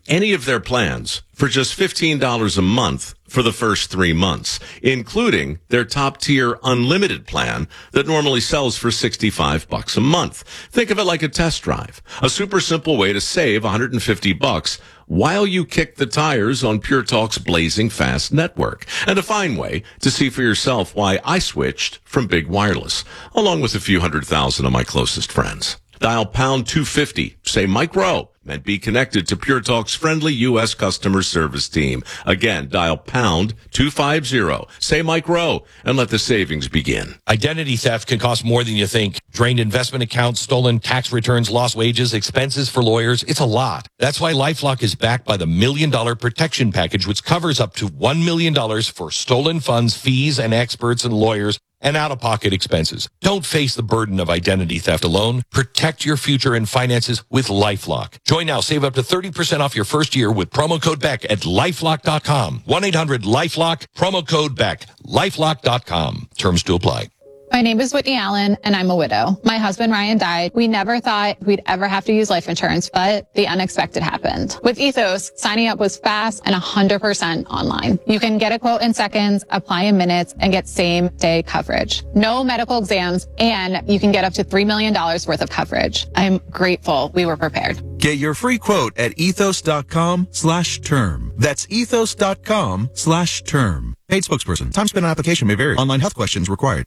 any of their plans for just $15 a month for the first 3 months, including their top-tier unlimited plan that normally sells for $65 a month. Think of it like a test drive, a super simple way to save $150 while you kick the tires on Pure Talk's blazing fast network, and a fine way to see for yourself why I switched from Big Wireless, along with a few 100,000 of my closest friends. Dial pound 250, say Mike Rowe, and be connected to Pure Talk's friendly U.S. customer service team. Again, dial pound 250, say Mike Rowe, and let the savings begin. Identity theft can cost more than you think. Drained investment accounts, stolen tax returns, lost wages, expenses for lawyers. It's a lot. That's why LifeLock is backed by the $1 Million Protection Package, which covers up to $1 million for stolen funds, fees, and experts and lawyers, and out-of-pocket expenses. Don't face the burden of identity theft alone. Protect your future and finances with LifeLock. Join now. Save up to 30% off your first year with promo code BECK at LifeLock.com. 1-800-LifeLock, promo code BECK. LifeLock.com. Terms to apply. My name is Whitney Allen, and I'm a widow. My husband, Ryan, died. We never thought we'd ever have to use life insurance, but the unexpected happened. With Ethos, signing up was fast and 100% online. You can get a quote in seconds, apply in minutes, and get same-day coverage. No medical exams, and you can get up to $3 million worth of coverage. I'm grateful we were prepared. Get your free quote at ethos.com/term. That's ethos.com/term. Paid spokesperson. Time spent on application may vary. Online health questions required.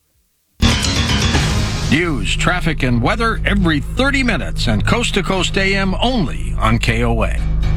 News, traffic, and weather every 30 minutes and Coast to Coast AM only on KOA.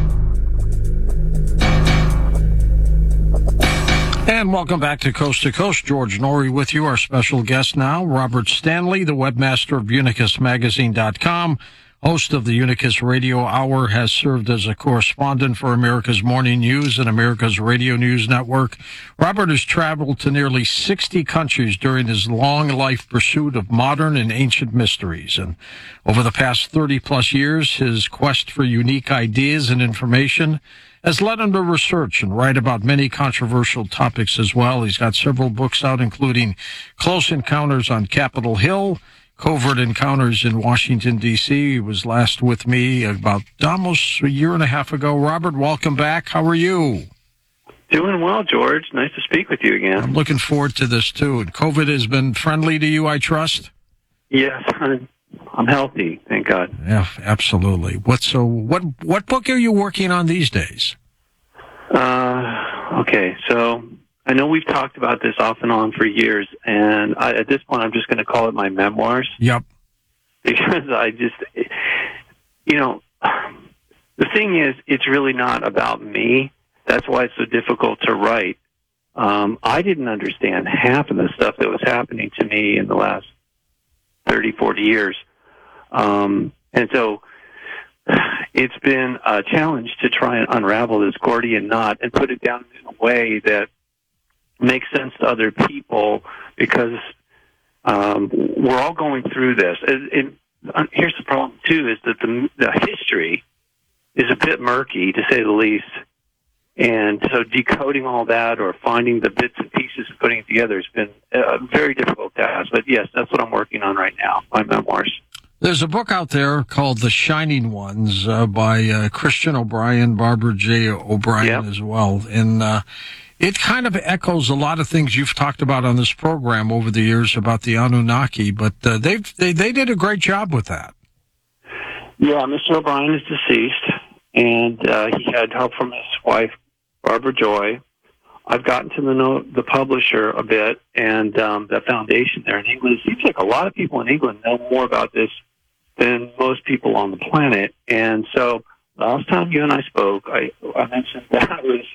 And welcome back to Coast. George Norrie with you. Our special guest now, Robert Stanley, the webmaster of UnicusMagazine.com. Host of the Unicus Radio Hour, has served as a correspondent for America's Morning News and America's Radio News Network. Robert has traveled to nearly 60 countries during his long life pursuit of modern and ancient mysteries. And over the past 30-plus years, his quest for unique ideas and information has led him to research and write about many controversial topics as well. He's got several books out, including Close Encounters on Capitol Hill, Covert Encounters in Washington, D.C. He was last with me about almost a year and a half ago. Robert, welcome back. How are you? Doing well, George. Nice to speak with you again. I'm looking forward to this, too. And COVID has been friendly to you, I trust? Yes, I'm healthy, thank God. Yeah, absolutely. What book are you working on these days? Okay, so I know we've talked about this off and on for years, and at this point I'm just going to call it my memoirs. Yep. Because the thing is, it's really not about me. That's why it's so difficult to write. I didn't understand half of the stuff that was happening to me in the last 30, 40 years. And so it's been a challenge to try and unravel this Gordian knot and put it down in a way that makes sense to other people, because we're all going through this. And here's the problem, too, is that the history is a bit murky, to say the least. And so decoding all that or finding the bits and pieces and putting it together has been a very difficult task. But, yes, that's what I'm working on right now, my memoirs. There's a book out there called The Shining Ones by Christian O'Brien, Barbara J. O'Brien as well. And it kind of echoes a lot of things you've talked about on this program over the years about the Anunnaki, but they did a great job with that. Yeah, Mr. O'Brien is deceased, and he had help from his wife, Barbara Joy. I've gotten to know the publisher a bit, and the foundation there in England. It seems like a lot of people in England know more about this than most people on the planet. And so last time you and I spoke, I mentioned that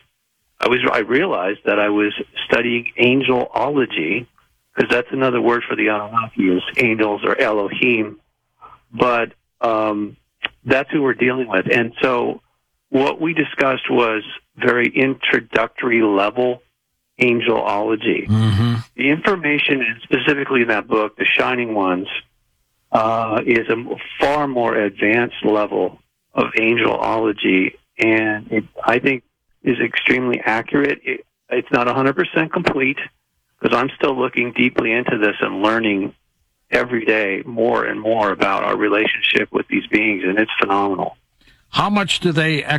I realized that I was studying angelology, because that's another word for the Anunnaki, is angels or Elohim. But that's who we're dealing with. And so what we discussed was very introductory level angelology. Mm-hmm. The information, and specifically in that book, The Shining Ones, is a far more advanced level of angelology, and it, I think, is extremely accurate. It's not 100% complete, because I'm still looking deeply into this and learning every day more and more about our relationship with these beings, and it's phenomenal. How much do they